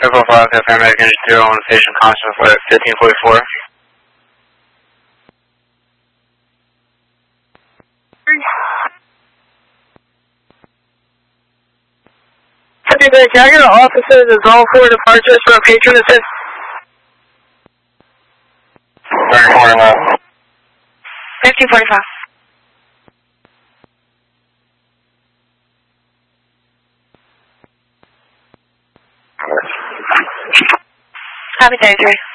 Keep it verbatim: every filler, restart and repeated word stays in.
Airport five, F M American zero on station constant for fifteen forty-four. Copy that. Can I get an officer in the zone for departures for patron assist? thirty-four and up. fifteen forty-five. Copy thirty-three.